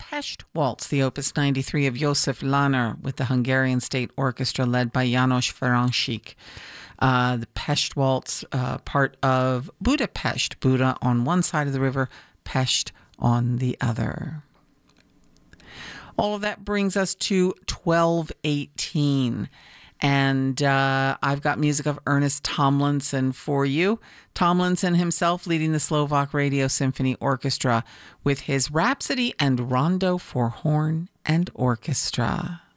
Pest Waltz, the Opus 93 of Josef Lanner with the Hungarian State Orchestra led by János Ferencik. The Pest Waltz, part of Budapest, Buda on one side of the river, Pest on the other. All of that brings us to 12:18. And I've got music of Ernest Tomlinson for you. Tomlinson himself leading the Slovak Radio Symphony Orchestra with his Rhapsody and Rondo for Horn and Orchestra.